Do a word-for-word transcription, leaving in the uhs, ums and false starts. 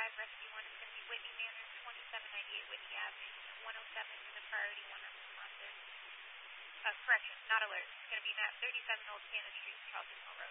five, rescue one is going to be Whitney Manor, twenty-seven ninety-eight Whitney Avenue, one oh seven is a priority one unresponsive. Uh, correction, not alert. It's going to be map thirty-seven Old Cannon Street, Charleston Hill Road.